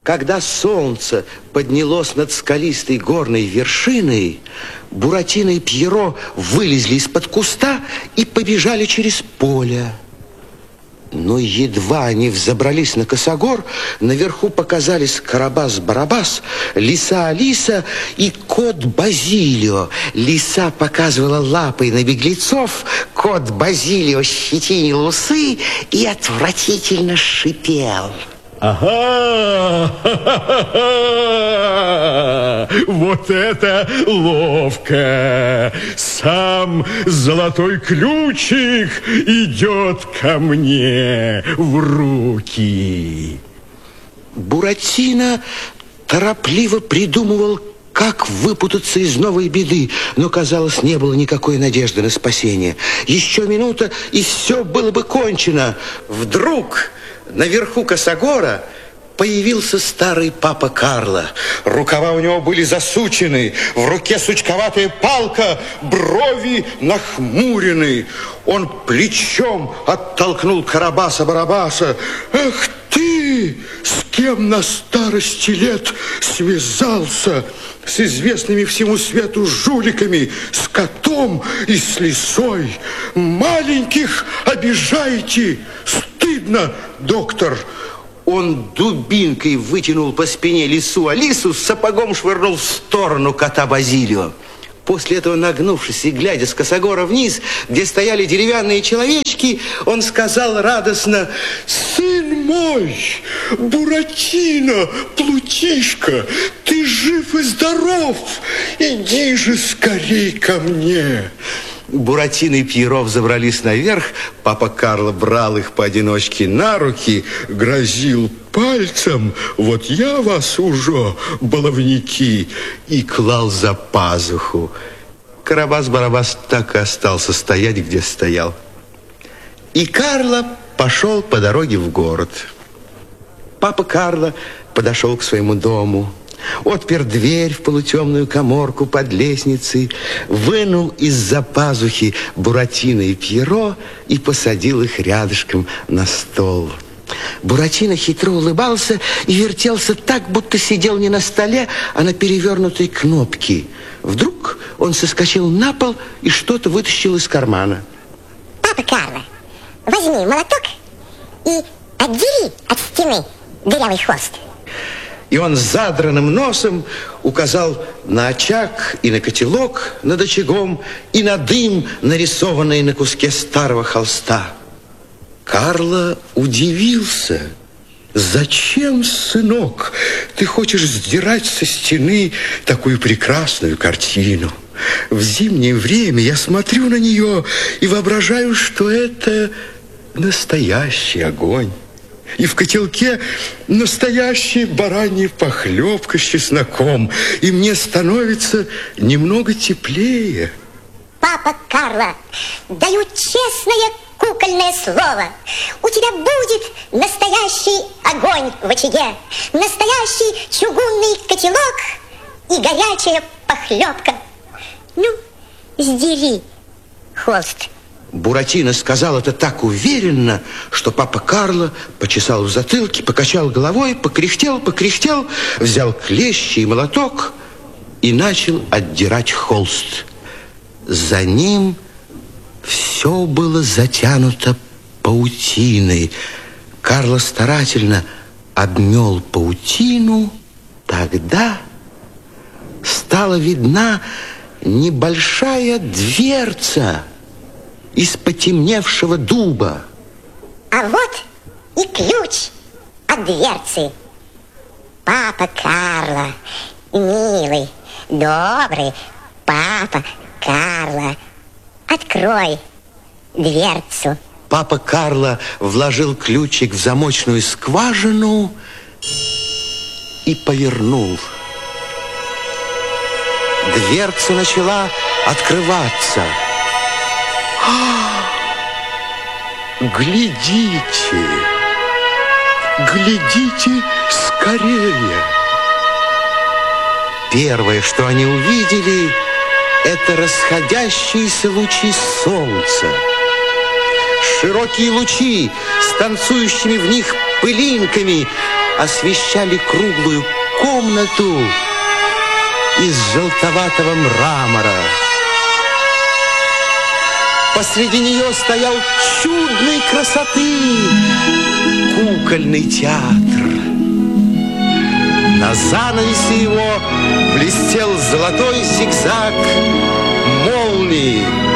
Когда солнце поднялось над скалистой горной вершиной, Буратино и Пьеро вылезли из-под куста и побежали через поле. Но едва они взобрались на косогор, наверху показались Карабас-Барабас, лиса Алиса и кот Базилио. Лиса показывала лапой на беглецов, кот Базилио щетинил усы и отвратительно шипел. Ага! Вот это ловко! Сам золотой ключик идет ко мне в руки. Буратино торопливо придумывал, как выпутаться из новой беды, но, казалось, не было никакой надежды на спасение. Еще минута, и все было бы кончено. Вдруг наверху косогора появился старый папа Карло. Рукава у него были засучены, в руке сучковатая палка, брови нахмурены. Он плечом оттолкнул Карабаса-Барабаса. «Эх ты, с кем на старости лет связался? С известными всему свету жуликами, с котом и с лисой. Маленьких обижаете. Стыдно, доктор!» Он дубинкой вытянул по спине лису Алису, сапогом швырнул в сторону кота Базилио. После этого, нагнувшись и глядя с косогора вниз, где стояли деревянные человечки, он сказал радостно: «Сын мой, Буратино, Плутишка, ты жив и здоров, иди же скорей ко мне». Буратино и Пьеро взобрались наверх. Папа Карло брал их поодиночке на руки, грозил пальцем: «Вот я вас уже, баловники», и клал за пазуху. Карабас-Барабас так и остался стоять, где стоял. И Карло пошел по дороге в город. Папа Карло подошел к своему дому, отпер дверь в полутемную каморку под лестницей, вынул из-за пазухи Буратино и Пьеро и посадил их рядышком на стол. Буратино хитро улыбался и вертелся так, будто сидел не на столе, а на перевернутой кнопке. Вдруг он соскочил на пол и что-то вытащил из кармана. «Папа Карло, возьми молоток и отдели от стены дырявый хвост». И он с задранным носом указал на очаг и на котелок над очагом и на дым, нарисованный на куске старого холста. Карло удивился. «Зачем, сынок, ты хочешь сдирать со стены такую прекрасную картину? В зимнее время я смотрю на нее и воображаю, что это настоящий огонь. И в котелке настоящая баранья похлебка с чесноком. И мне становится немного теплее». «Папа Карло, даю честное кукольное слово. У тебя будет настоящий огонь в очаге, настоящий чугунный котелок и горячая похлебка. Ну, сдери холст». Буратино сказал это так уверенно, что папа Карло почесал в затылке, покачал головой, покряхтел, взял клещи и молоток и начал отдирать холст. За ним все было затянуто паутиной. Карло старательно обмел паутину. Тогда стала видна небольшая дверца из потемневшего дуба. А вот и ключ от дверцы. Папа Карло, милый, добрый папа Карло, открой дверцу. Папа Карло вложил ключик в замочную скважину и повернул. Дверца начала открываться. Глядите, глядите скорее. Первое, что они увидели, это расходящиеся лучи солнца. Широкие лучи с танцующими в них пылинками освещали круглую комнату из желтоватого мрамора. Посреди нее стоял чудной красоты кукольный театр. На занавесе его блестел золотой зигзаг молнии.